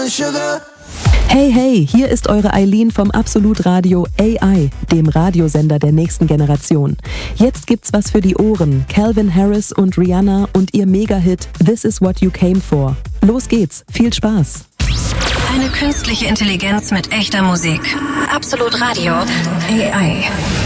sugar. Hey, hey, hier ist eure Eileen vom Absolut Radio AI, dem Radiosender der nächsten Generation. Jetzt gibt's was für die Ohren. Calvin Harris und Rihanna und ihr Mega-Hit This Is What You Came For. Los geht's, viel Spaß. Eine künstliche Intelligenz mit echter Musik. Absolut Radio AI.